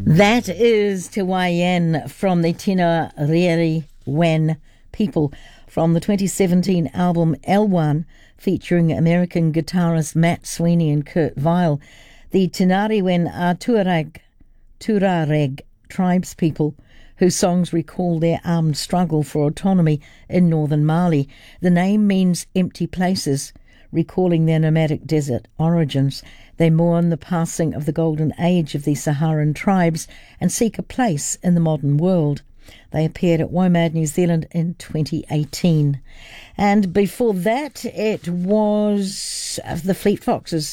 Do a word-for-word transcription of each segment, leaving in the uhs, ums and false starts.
That is Te Waien from the Tino Reri Wen people from the twenty seventeen album L one featuring American guitarist Matt Sweeney and Kurt Vile. The Tinari Wen are Tuareg, Tuareg tribespeople whose songs recall their armed struggle for autonomy in northern Mali. The name means empty places, recalling their nomadic desert origins. They mourn the passing of the golden age of the Saharan tribes and seek a place in the modern world. They appeared at WOMAD New Zealand in twenty eighteen. And before that, it was the Fleet Foxes.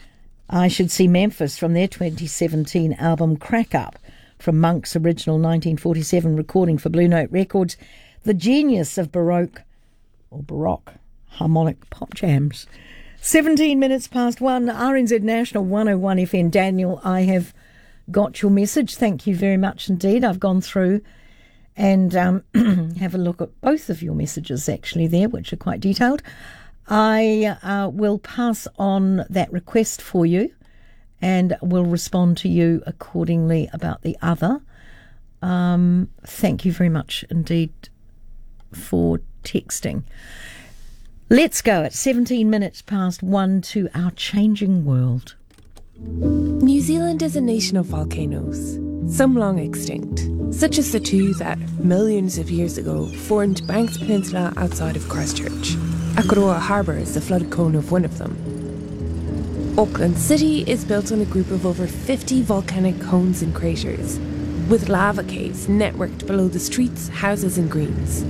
I Should See Memphis from their twenty seventeen album Crack Up, from Monk's original nineteen forty-seven recording for Blue Note Records, the genius of Baroque, or Baroque, harmonic pop jams. seventeen minutes past one, R N Z National one oh one F M. Daniel, I have got your message. Thank you very much indeed. I've gone through and um, have a look at both of your messages actually there, which are quite detailed. I uh, will pass on that request for you and will respond to you accordingly about the other. Um, thank you very much indeed for texting. Let's go at seventeen minutes past one to our changing world. New Zealand is a nation of volcanoes, some long extinct, such as the two that, millions of years ago, formed Banks Peninsula outside of Christchurch. Akaroa Harbour is the flooded cone of one of them. Auckland City is built on a group of over fifty volcanic cones and craters, with lava caves networked below the streets, houses and greens.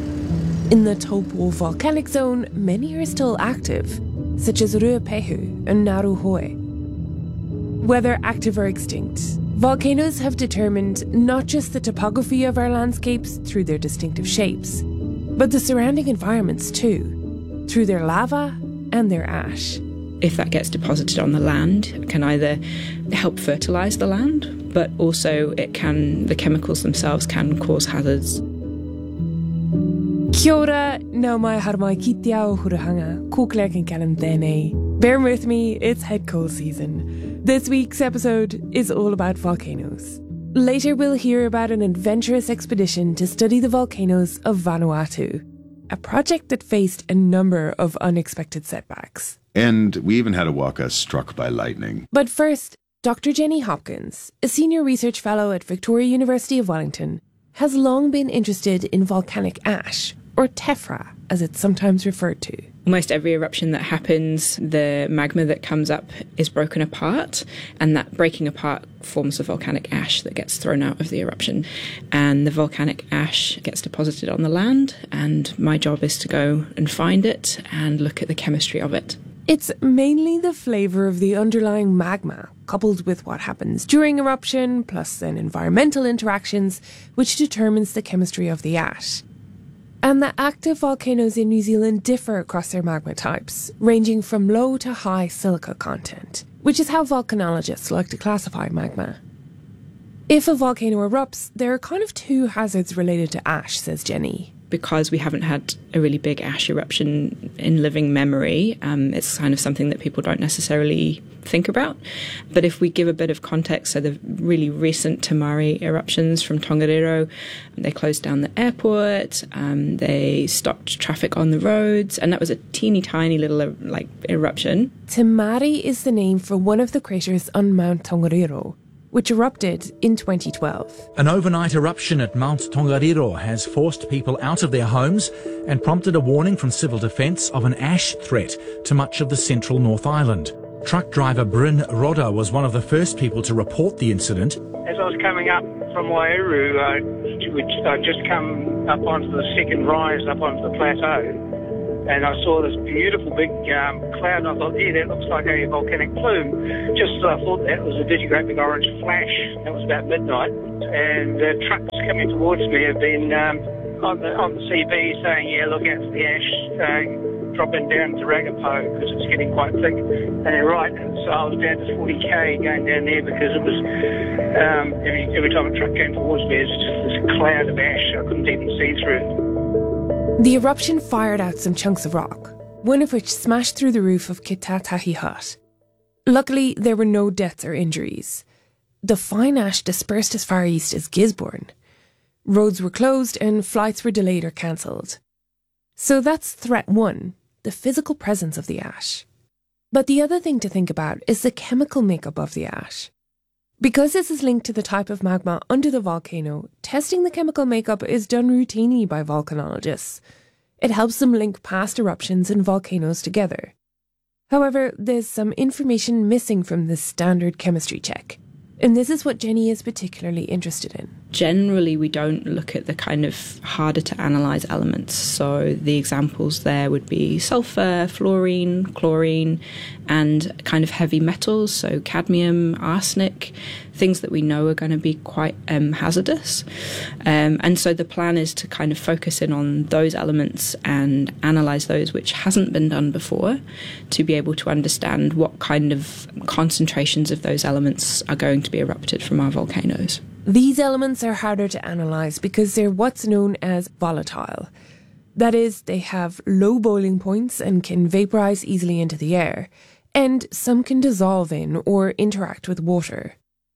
In the Taupo volcanic zone, many are still active, such as Ruapehu and Naruhoe. Whether active or extinct, volcanoes have determined not just the topography of our landscapes through their distinctive shapes, but the surrounding environments too, through their lava and their ash. If that gets deposited on the land, it can either help fertilise the land, but also it can, the chemicals themselves can cause hazards. Kia ora, nau mai harmai ki te ao hurahanga, ko Claire and Callum tēnei. Bear with me, it's head cold season. This week's episode is all about volcanoes. Later we'll hear about an adventurous expedition to study the volcanoes of Vanuatu, a project that faced a number of unexpected setbacks. And we even had a waka struck by lightning. But first, Doctor Jenny Hopkins, a senior research fellow at Victoria University of Wellington, has long been interested in volcanic ash, or tephra, as it's sometimes referred to. Almost every eruption that happens, the magma that comes up is broken apart, and that breaking apart forms the volcanic ash that gets thrown out of the eruption. And the volcanic ash gets deposited on the land, and my job is to go and find it and look at the chemistry of it. It's mainly the flavour of the underlying magma, coupled with what happens during eruption, plus then environmental interactions, which determines the chemistry of the ash. And the active volcanoes in New Zealand differ across their magma types, ranging from low to high silica content, which is how volcanologists like to classify magma. If a volcano erupts, there are kind of two hazards related to ash, says Jenny. Because we haven't had a really big ash eruption in living memory, um, it's kind of something that people don't necessarily think about. But if we give a bit of context, so the really recent Tamari eruptions from Tongariro, they closed down the airport, um, they stopped traffic on the roads, and that was a teeny tiny little uh, like eruption. Tamari is the name for one of the craters on Mount Tongariro, which erupted in twenty twelve. An overnight eruption at Mount Tongariro has forced people out of their homes and prompted a warning from Civil Defence of an ash threat to much of the central North Island. Truck driver Bryn Rodda was one of the first people to report the incident. As I was coming up from Waiuru, uh, which I'd just come up onto the second rise, up onto the plateau, and I saw this beautiful big um, cloud, and I thought, yeah, that looks like a volcanic plume. Just as I thought that, it was a digigreat big orange flash. That was about midnight, and the trucks coming towards me have been um, on the on the C B saying, yeah, look out for the ash uh, dropping down to Ragapo because it's getting quite thick. And they're right, and so I was down to forty K going down there because it was um, every every time a truck came towards me, it's just this cloud of ash. I couldn't even see through it. The eruption fired out some chunks of rock, one of which smashed through the roof of Kitatahi Hut. Luckily, there were no deaths or injuries. the fine ash dispersed as far east as Gisborne. Roads were closed and flights were delayed or cancelled. So that's threat one, the physical presence of the ash. But the other thing to think about is the chemical makeup of the ash. Because this is linked to the type of magma under the volcano, testing the chemical makeup is done routinely by volcanologists. It helps them link past eruptions and volcanoes together. However, there's some information missing from this standard chemistry check. And this is what Jenny is particularly interested in. Generally, we don't look at the kind of harder to analyse elements. So the examples there would be sulphur, fluorine, chlorine, and kind of heavy metals, so cadmium, arsenic, things that we know are going to be quite um, hazardous. Um, and so the plan is to kind of focus in on those elements and analyse those, which hasn't been done before, to be able to understand what kind of concentrations of those elements are going to be erupted from our volcanoes. These elements are harder to analyse because they're what's known as volatile. That is, they have low boiling points and can vaporise easily into the air, and some can dissolve in or interact with water.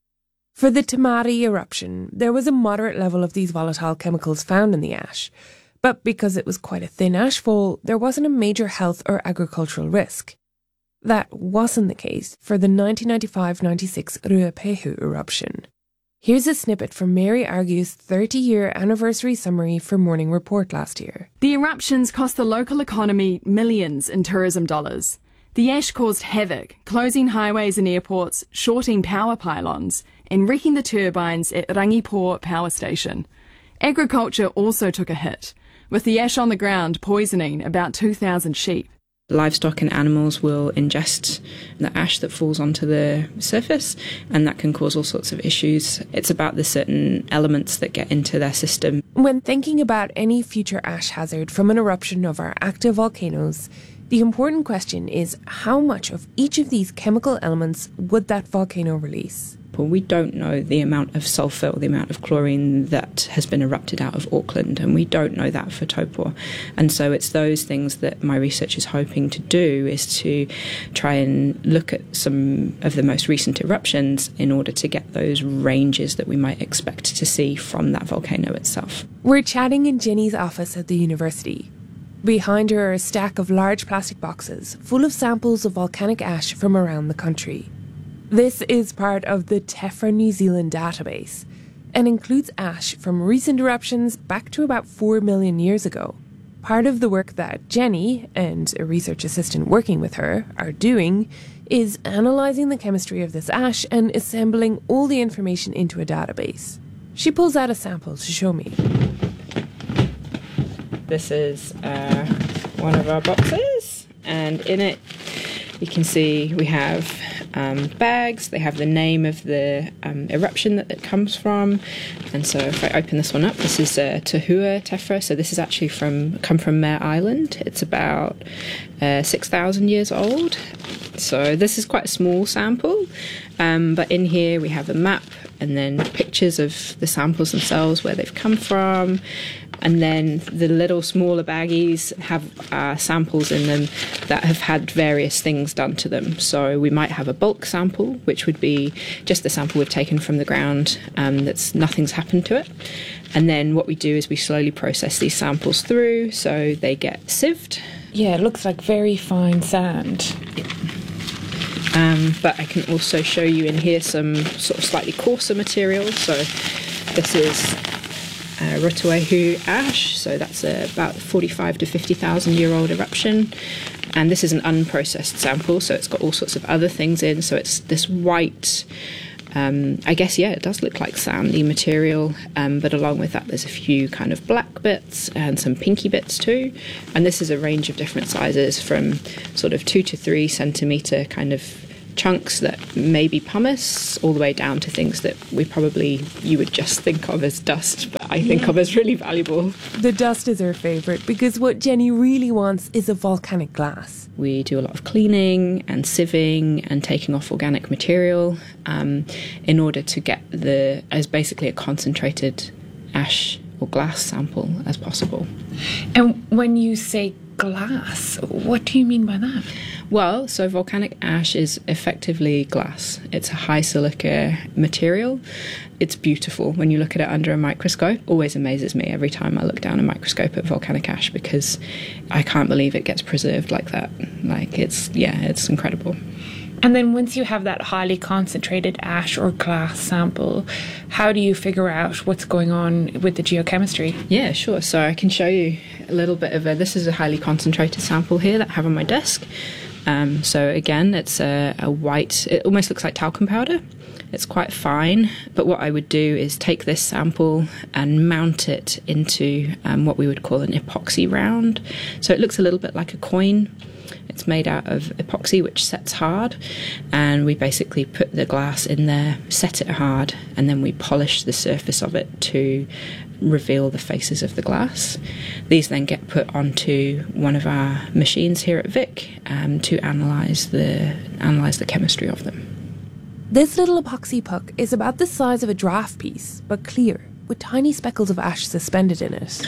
For the Tamari eruption, there was a moderate level of these volatile chemicals found in the ash, but because it was quite a thin ashfall, there wasn't a major health or agricultural risk. That wasn't the case for the nineteen ninety-five ninety-six Ruapehu eruption. Here's a snippet from Mary Argue's thirty-year anniversary summary for Morning Report last year. The eruptions cost the local economy millions in tourism dollars. The ash caused havoc, closing highways and airports, shorting power pylons, and wrecking the turbines at Rangipo Power Station. Agriculture also took a hit, with the ash on the ground poisoning about two thousand sheep. Livestock and animals will ingest the ash that falls onto the surface, and that can cause all sorts of issues. It's about the certain elements that get into their system. When thinking about any future ash hazard from an eruption of our active volcanoes, the important question is how much of each of these chemical elements would that volcano release? Well, we don't know the amount of sulphur or the amount of chlorine that has been erupted out of Auckland, and we don't know that for Taupo. And so it's those things that my research is hoping to do, is to try and look at some of the most recent eruptions in order to get those ranges that we might expect to see from that volcano itself. We're chatting in Jenny's office at the university. Behind her are a stack of large plastic boxes full of samples of volcanic ash from around the country. This is part of the Tephra New Zealand database and includes ash from recent eruptions back to about four million years ago. Part of the work that Jenny and a research assistant working with her are doing is analysing the chemistry of this ash and assembling all the information into a database. She pulls out a sample to show me. This is uh, one of our boxes, and in it you can see we have um, bags. They have the name of the um, eruption that it comes from. And so if I open this one up, this is uh, Tahua Tephra. So this is actually from come from Mare Island. It's about uh, six thousand years old. So this is quite a small sample. Um, but in here we have a map and then pictures of the samples themselves, where they've come from. And then the little smaller baggies have uh, samples in them that have had various things done to them. So we might have a bulk sample, which would be just the sample we've taken from the ground, um, that's nothing's happened to it. And then what we do is we slowly process these samples through, so they get sieved. Yeah, it looks like very fine sand. Yeah. Um, but I can also show you in here some sort of slightly coarser material. So this is Uh, Rotoahu ash, so that's uh, about forty-five to fifty thousand year old eruption, and this is an unprocessed sample, so it's got all sorts of other things in. So it's this white, um, I guess, yeah, it does look like sandy material, um, but along with that there's a few kind of black bits and some pinky bits too. And this is a range of different sizes, from sort of two to three centimetre kind of chunks that may be pumice, all the way down to things that we probably, you would just think of as dust, but I think yeah. of as really valuable. The dust is her favourite, because what Jenny really wants is a volcanic glass. We do a lot of cleaning and sieving and taking off organic material um, in order to get the, as basically a concentrated ash or glass sample as possible. And when you say glass. What do you mean by that? Well, so volcanic ash is effectively glass. It's a high silica material. It's beautiful when you look at it under a microscope. Always amazes me every time I look down a microscope at volcanic ash, because I can't believe it gets preserved like that. Like, it's, yeah, it's incredible. And then once you have that highly concentrated ash or glass sample, how do you figure out what's going on with the geochemistry? Yeah, sure. So I can show you a little bit of a, this is a highly concentrated sample here that I have on my desk. Um, so again, it's a, a white, it almost looks like talcum powder. It's quite fine, but what I would do is take this sample and mount it into um, what we would call an epoxy round. So it looks a little bit like a coin. It's made out of epoxy, which sets hard, and we basically put the glass in there, set it hard, and then we polish the surface of it to reveal the faces of the glass. These then get put onto one of our machines here at Vic um, to analyse the analyse the chemistry of them. This little epoxy puck is about the size of a draft piece, but clear, with tiny speckles of ash suspended in it.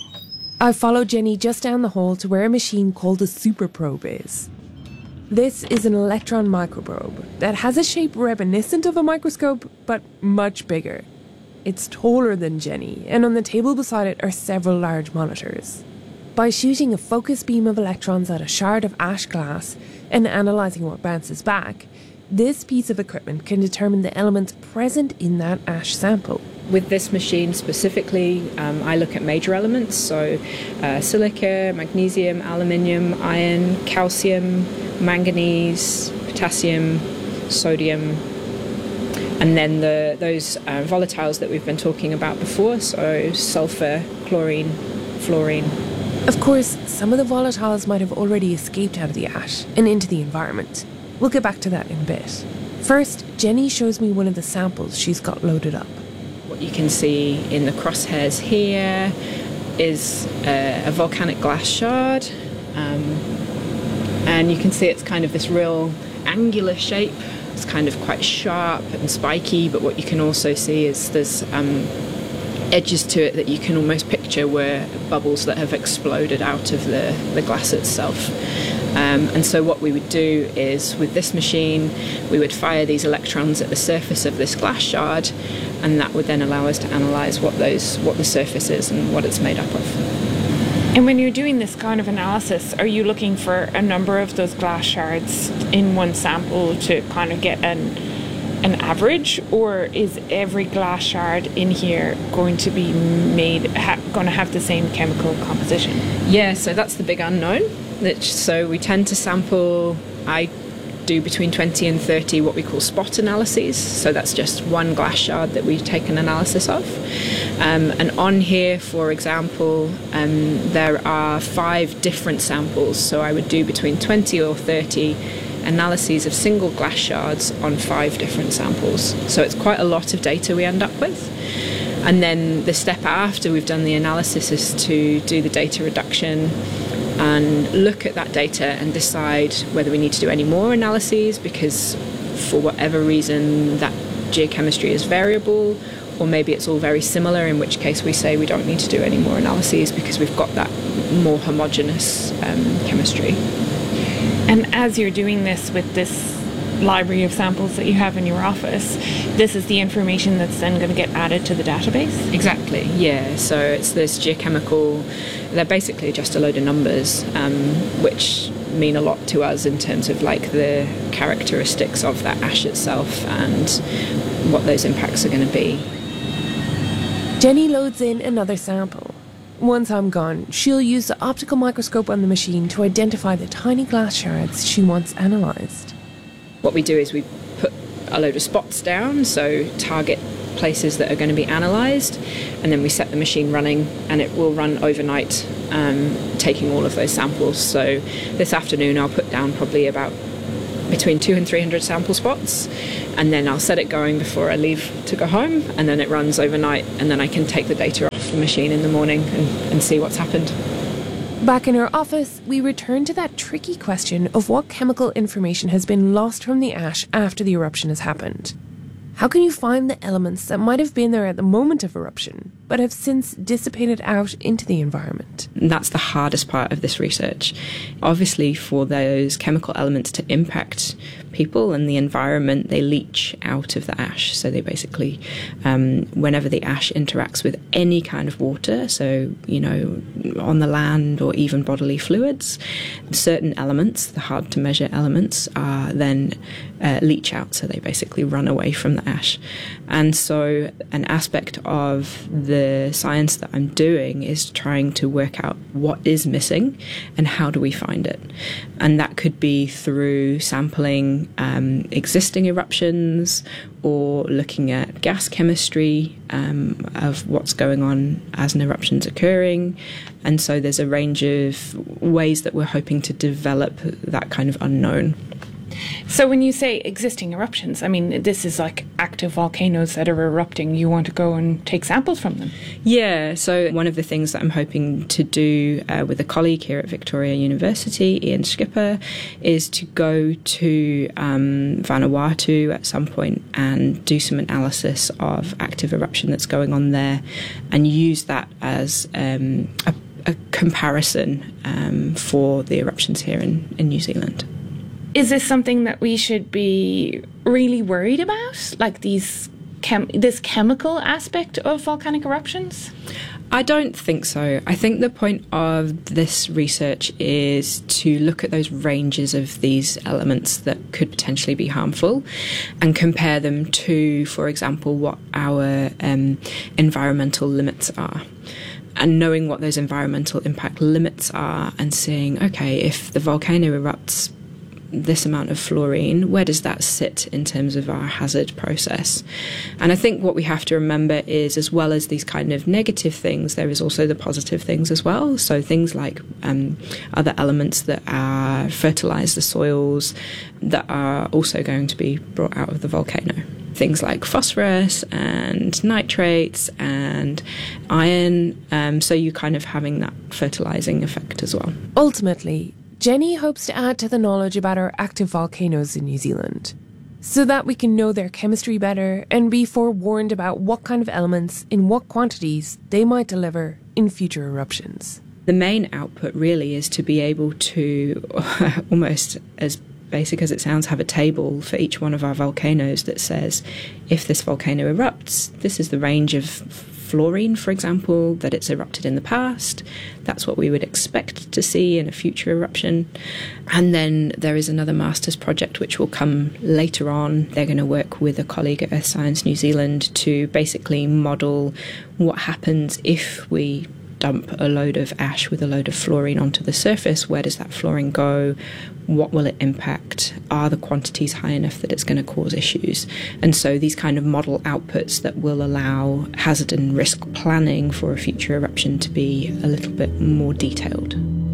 I followed Jenny just down the hall to where a machine called a superprobe is. This is an electron microprobe that has a shape reminiscent of a microscope, but much bigger. It's taller than Jenny, and on the table beside it are several large monitors. By shooting a focus beam of electrons at a shard of ash glass and analysing what bounces back, this piece of equipment can determine the elements present in that ash sample. With this machine specifically, um, I look at major elements, so uh, silica, magnesium, aluminium, iron, calcium, manganese, potassium, sodium, and then the those uh, volatiles that we've been talking about before, so sulfur, chlorine, fluorine. Of course, some of the volatiles might have already escaped out of the ash and into the environment. We'll get back to that in a bit. First, Jenny shows me one of the samples she's got loaded up. What you can see in the crosshairs here is a, a volcanic glass shard, um, and you can see it's kind of this real angular shape. It's kind of quite sharp and spiky, but what you can also see is there's um, edges to it that you can almost picture were bubbles that have exploded out of the, the glass itself. Um, and so what we would do is, with this machine, we would fire these electrons at the surface of this glass shard, and that would then allow us to analyse what those what the surface is and what it's made up of. And when you're doing this kind of analysis, are you looking for a number of those glass shards in one sample to kind of get an an average, or is every glass shard in here going to be made ha- going to have the same chemical composition? Yeah, so that's the big unknown. So we tend to sample, I do between twenty and thirty what we call spot analyses. So that's just one glass shard that we take an analysis of. Um, and on here, for example, um, there are five different samples. So I would do between twenty or thirty analyses of single glass shards on five different samples. So it's quite a lot of data we end up with. And then the step after we've done the analysis is to do the data reduction and look at that data and decide whether we need to do any more analyses, because for whatever reason that geochemistry is variable, or maybe it's all very similar, in which case we say we don't need to do any more analyses because we've got that more homogeneous um, chemistry. And as you're doing this with this library of samples that you have in your office, this is the information that's then going to get added to the database? Exactly, yeah. So it's this geochemical, they're basically just a load of numbers, um, which mean a lot to us in terms of like the characteristics of that ash itself and what those impacts are going to be. Jenny loads in another sample. Once I'm gone, she'll use the optical microscope on the machine to identify the tiny glass shards she wants analysed. What we do is we put a load of spots down, so target places that are going to be analysed, and then we set the machine running, and it will run overnight, um, taking all of those samples. So this afternoon I'll put down probably about between two and three hundred sample spots, and then I'll set it going before I leave to go home, and then it runs overnight, and then I can take the data off the machine in the morning and, and see what's happened. Back in her office, we return to that tricky question of what chemical information has been lost from the ash after the eruption has happened. How can you find the elements that might have been there at the moment of eruption, but have since dissipated out into the environment. And that's the hardest part of this research. Obviously, for those chemical elements to impact people and the environment, they leach out of the ash. So they basically, um, whenever the ash interacts with any kind of water, so, you know, on the land or even bodily fluids, certain elements, the hard to measure elements, are then uh, leach out. So they basically run away from the ash. And so an aspect of the science that I'm doing is trying to work out what is missing and how do we find it. And that could be through sampling um, existing eruptions or looking at gas chemistry um, of what's going on as an eruption's occurring. And so there's a range of ways that we're hoping to develop that kind of unknown. So when you say existing eruptions, I mean, this is like active volcanoes that are erupting. You want to go and take samples from them? Yeah, so one of the things that I'm hoping to do uh, with a colleague here at Victoria University, Ian Skipper, is to go to um, Vanuatu at some point and do some analysis of active eruption that's going on there and use that as um, a, a comparison um, for the eruptions here in, in New Zealand. Is this something that we should be really worried about, like these chem- this chemical aspect of volcanic eruptions? I don't think so. I think the point of this research is to look at those ranges of these elements that could potentially be harmful and compare them to, for example, what our um, environmental limits are. And knowing what those environmental impact limits are and seeing, okay, if the volcano erupts this amount of fluorine, where does that sit in terms of our hazard process? And I think what we have to remember is, as well as these kind of negative things, there is also the positive things as well. So things like um, other elements that are fertilise the soils that are also going to be brought out of the volcano. Things like phosphorus and nitrates and iron. Um, so you're kind of having that fertilising effect as well. Ultimately, Jenny hopes to add to the knowledge about our active volcanoes in New Zealand, so that we can know their chemistry better and be forewarned about what kind of elements, in what quantities, they might deliver in future eruptions. The main output really is to be able to, almost as basic as it sounds, have a table for each one of our volcanoes that says, if this volcano erupts, this is the range of fluorine, for example, that it's erupted in the past. That's what we would expect to see in a future eruption. And then there is another master's project which will come later on. They're going to work with a colleague at Earth Science New Zealand to basically model what happens if we dump a load of ash with a load of fluorine onto the surface. Where does that fluorine go? What will it impact? Are the quantities high enough that it's going to cause issues? And so these kind of model outputs that will allow hazard and risk planning for a future eruption to be a little bit more detailed.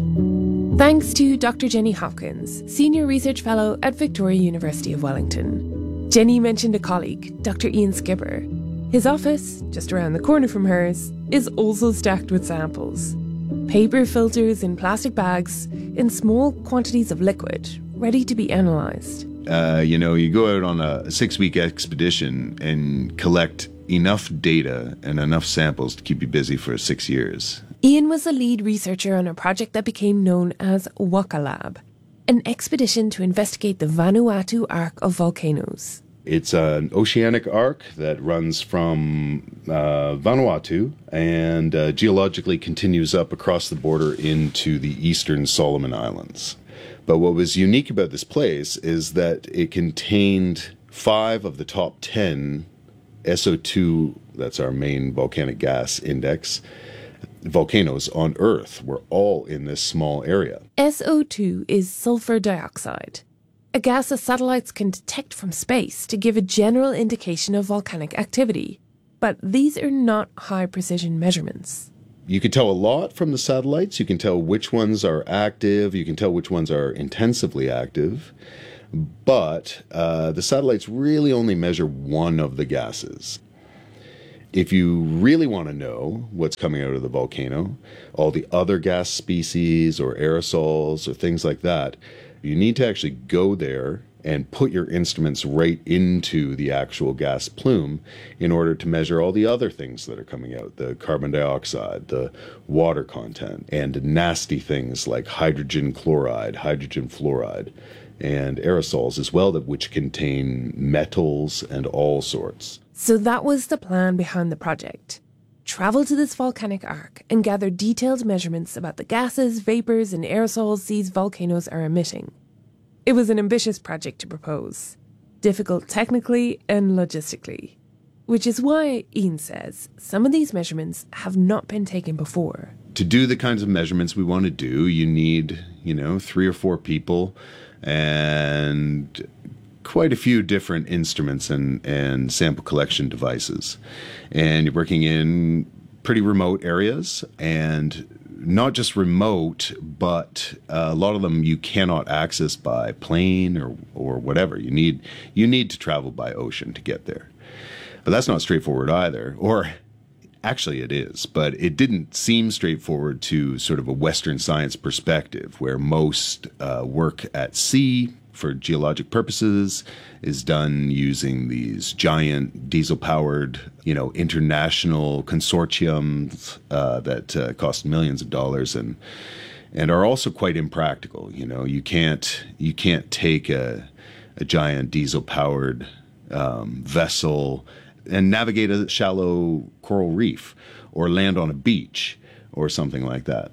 Thanks to Doctor Jenny Hopkins, Senior Research Fellow at Victoria University of Wellington. Jenny mentioned a colleague, Doctor Ian Skipper. His office, just around the corner from hers, is also stacked with samples. Paper filters in plastic bags in small quantities of liquid, ready to be analysed. Uh, you know, you go out on a six-week expedition and collect enough data and enough samples to keep you busy for six years. Ian was the lead researcher on a project that became known as Waka Lab, an expedition to investigate the Vanuatu arc of volcanoes. It's an oceanic arc that runs from uh, Vanuatu and uh, geologically continues up across the border into the eastern Solomon Islands. But what was unique about this place is that it contained five of the top ten S O two, that's our main volcanic gas index, volcanoes on Earth were all in this small area. S O two is sulfur dioxide, a gas that satellites can detect from space to give a general indication of volcanic activity. But these are not high-precision measurements. You can tell a lot from the satellites. You can tell which ones are active. You can tell which ones are intensively active. But uh, the satellites really only measure one of the gases. If you really want to know what's coming out of the volcano, all the other gas species or aerosols or things like that, you need to actually go there and put your instruments right into the actual gas plume in order to measure all the other things that are coming out, the carbon dioxide, the water content, and nasty things like hydrogen chloride, hydrogen fluoride, and aerosols as well, that which contain metals and all sorts. So that was the plan behind the project. Travel to this volcanic arc and gather detailed measurements about the gases, vapors, and aerosols these volcanoes are emitting. It was an ambitious project to propose, difficult technically and logistically, which is why, Ian says, some of these measurements have not been taken before. To do the kinds of measurements we want to do, you need, you know, three or four people and quite a few different instruments and, and sample collection devices. And you're working in pretty remote areas, and not just remote, but a lot of them you cannot access by plane or, or whatever. You need, you need to travel by ocean to get there. But that's not straightforward either. Or actually it is, but it didn't seem straightforward to sort of a Western science perspective, where most uh, work at sea for geologic purposes is done using these giant diesel-powered, you know, international consortiums uh, that uh, cost millions of dollars and and are also quite impractical. You know, you can't you can't take a a giant diesel-powered um, vessel and navigate a shallow coral reef or land on a beach or something like that.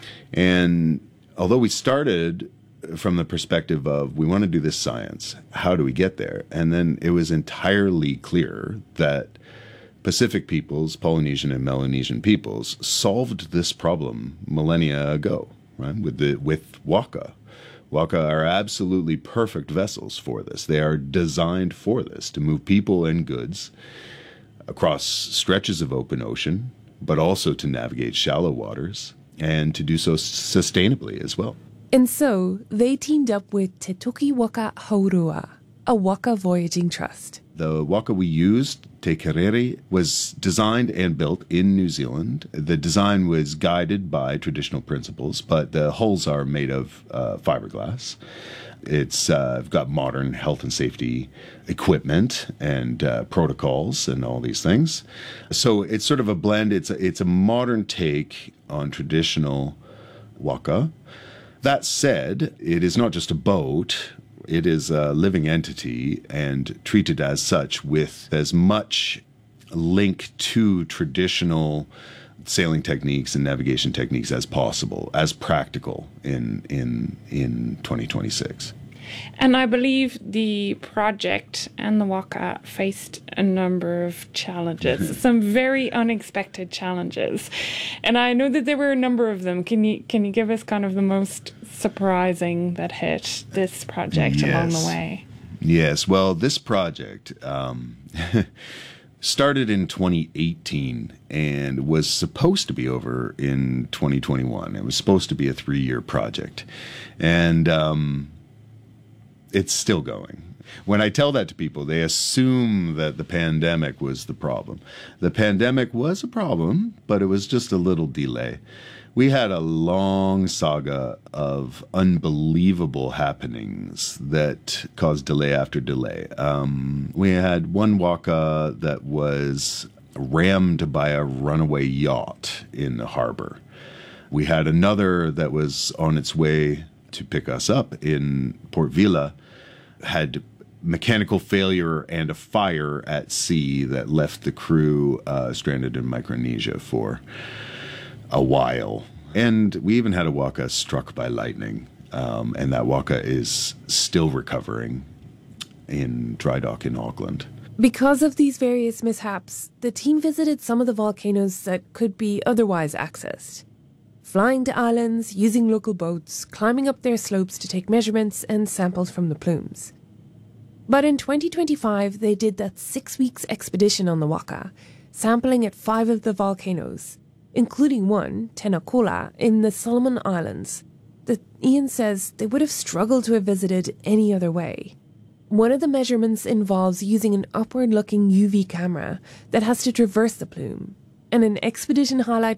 And although we started from the perspective of we want to do this science, how do we get there? And then it was entirely clear that Pacific peoples, Polynesian and Melanesian peoples, solved this problem millennia ago, right? With the with Waka. Waka are absolutely perfect vessels for this. They are designed for this, to move people and goods across stretches of open ocean, but also to navigate shallow waters and to do so sustainably as well. And so they teamed up with Te Toki Waka Haurua, a waka voyaging trust. The waka we used, Te Kerere, was designed and built in New Zealand. The design was guided by traditional principles, but the hulls are made of uh, fiberglass. It's uh, got modern health and safety equipment and uh, protocols and all these things. So it's sort of a blend. It's a, it's a modern take on traditional waka. That said, it is not just a boat. It is a living entity and treated as such, with as much link to traditional sailing techniques and navigation techniques as possible, as practical in in in twenty twenty-six. And I believe the project and the waka faced a number of challenges, some very unexpected challenges. And I know that there were a number of them. Can you can you give us kind of the most surprising that hit this project yes. along the way? Yes. Well, this project um, started in twenty eighteen and was supposed to be over in twenty twenty-one. It was supposed to be a three-year project. And um it's still going. When I tell that to people, they assume that the pandemic was the problem. The pandemic was a problem, but it was just a little delay. We had a long saga of unbelievable happenings that caused delay after delay. Um, we had one waka that was rammed by a runaway yacht in the harbor. We had another that was on its way to pick us up in Port Vila, had mechanical failure and a fire at sea that left the crew uh, stranded in Micronesia for a while. And we even had a waka struck by lightning, um, and that waka is still recovering in dry dock in Auckland. Because of these various mishaps, the team visited some of the volcanoes that could be otherwise accessed. Flying to islands, using local boats, climbing up their slopes to take measurements and samples from the plumes. But in twenty twenty-five, they did that six weeks expedition on the waka, sampling at five of the volcanoes, including one, Te Nakola, in the Solomon Islands, that Ian says they would have struggled to have visited any other way. One of the measurements involves using an upward-looking U V camera that has to traverse the plume, and an expedition highlight